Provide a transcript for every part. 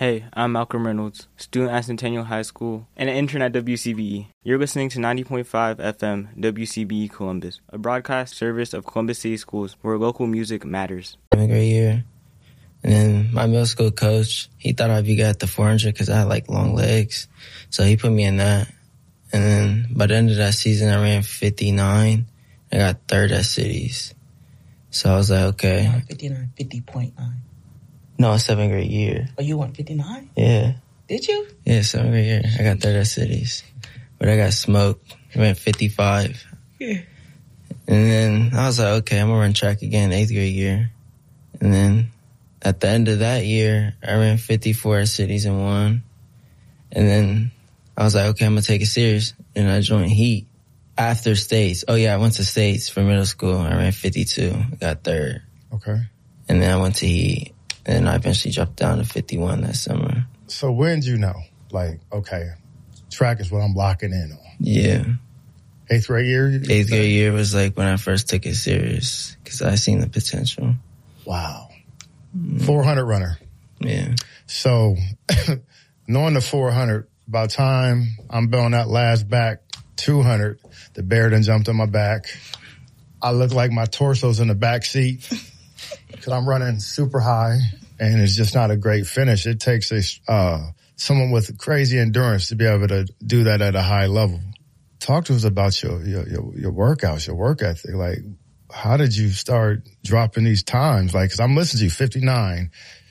Hey, I'm Malcolm Reynolds, student at Centennial High School and an intern at WCBE. You're listening to 90.5 FM WCBE Columbus, a broadcast service of Columbus City Schools where local music matters. Great year. And then my middle school coach, he thought I'd be good at the 400 because I had like long legs. So he put me in that. And then by the end of that season, I ran 59. I got third at cities. So I was like, okay. 50.9. No, 7th grade year. Oh, you went 59? Yeah. Did you? Yeah, 7th grade year. I got third at cities. But I got smoked. I ran 55. Yeah. And then I was like, okay, I'm going to run track again 8th grade year. And then at the end of that year, I ran 54 at cities and won. And then I was like, okay, I'm going to take it serious. And I joined Heat after States. Oh, yeah, I went to States for middle school. I ran 52, got third. Okay. And then I went to Heat. And I eventually dropped down to 51 that summer. So when did you know, like, okay, track is what I'm locking in on? Yeah. 8th grade year? 8th grade year was like when I first took it serious because I seen the potential. Wow. 400 runner. Yeah. So knowing the 400, by the time I'm on that last back 200, the bear done jumped on my back. I look like my torso's in the back seat. Because I'm running super high, and it's just not a great finish. It takes someone with crazy endurance to be able to do that at a high level. Talk to us about your workouts, your work ethic. Like, how did you start dropping these times? Like, because I'm listening to you, 59,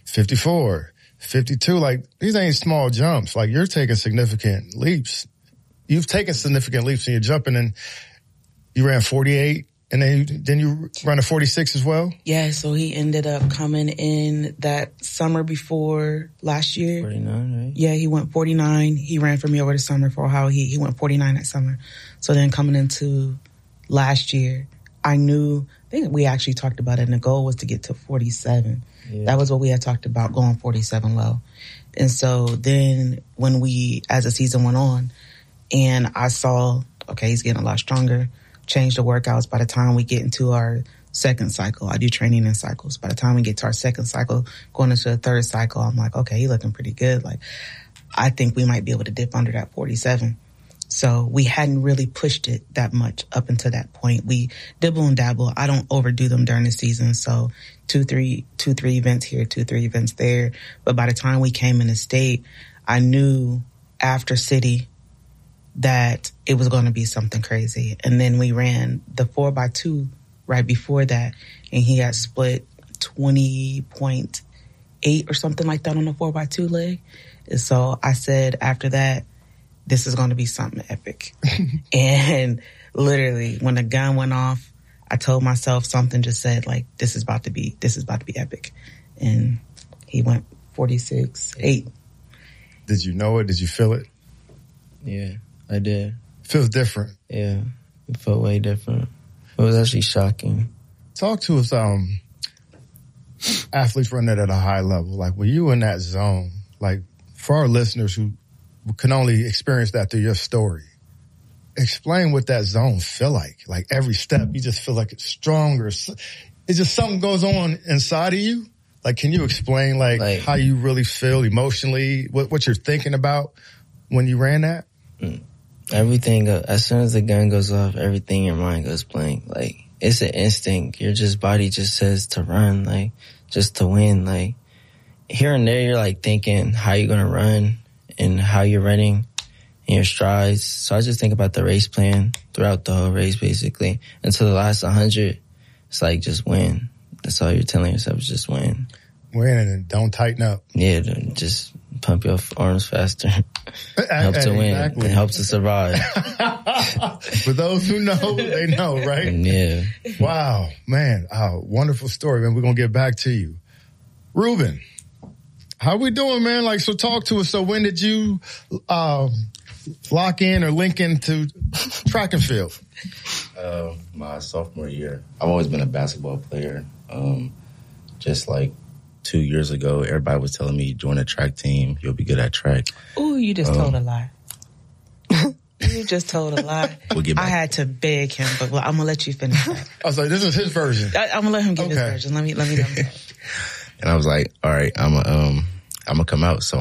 54, 52. Like, these ain't small jumps. Like, you're taking significant leaps. You've taken significant leaps, and you're jumping, and you ran 48. And then you run a 46 as well? Yeah, so he ended up coming in that summer before last year. 49, right? Yeah, he went 49. He ran for me over the summer for Ohio. He went 49 that summer. So then coming into last year, I think we actually talked about it, and the goal was to get to 47. Yeah. That was what we had talked about, going 47 low. And so then as the season went on, and I saw, okay, he's getting a lot stronger, change the workouts. By the time we get into our second cycle, I do training in cycles. By the time we get to our second cycle, going into the third cycle, I'm like, okay, he's looking pretty good. Like, I think we might be able to dip under that 47. So we hadn't really pushed it that much up until that point. We dibble and dabble. I don't overdo them during the season. So 2-3 events here, 2-3 events there. But by the time we came in the state, I knew after city that it was going to be something crazy. And then we ran the 4x2 right before that, and he had split 20.8 or something like that on the 4x2 leg. And so I said after that, this is going to be something epic. And literally when the gun went off, I told myself something just said like, this is about to be epic. And he went 46.8. Did you know it? Did you feel it? Yeah. I did. Feels different. Yeah, it felt way different. It was actually shocking. Talk to us, athletes running at a high level. Like, were you in that zone? Like, for our listeners who can only experience that through your story, explain what that zone feel like. Like, every step, you just feel like it's stronger. It's just something goes on inside of you. Like, can you explain, like how you really feel emotionally, what you're thinking about when you ran that? Everything, as soon as the gun goes off, everything in your mind goes blank. Like, it's an instinct. Your body just says to run, like, just to win. Like, here and there, you're like thinking how you're going to run and how you're running and your strides. So I just think about the race plan throughout the whole race, basically. Until the last 100, it's like, just win. That's all you're telling yourself, is just win. Win and don't tighten up. Yeah, just pump your arms faster. Helps to win. Exactly. It helps to survive. For those who know, they know, right? Yeah. Wow, man. Wonderful story, man. We're going to get back to you. Ruben, how we doing, man? Like, so talk to us. So when did you lock in or link into track and field? My sophomore year. I've always been a basketball player. Just like 2 years ago, everybody was telling me, join a track team, you'll be good at track. Ooh, you just told a lie. You just told a lie. I had to beg him, but I'm going to let you finish that. I was like, this is his version. I'm going to let him give his version. Let me know. And I was like, all right, I'm going to come out. So